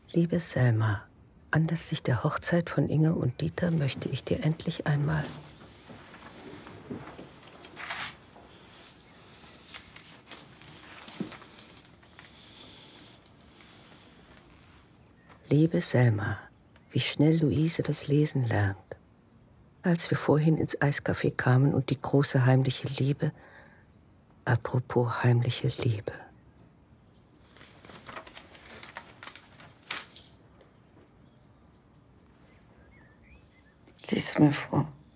Liebe Selma, anlässlich der Hochzeit von Inge und Dieter möchte ich dir endlich einmal... Liebe Selma, wie schnell Luise das Lesen lernt. Als wir vorhin ins Eiscafé kamen und die große heimliche Liebe... Apropos heimliche Liebe. Lies es mir vor.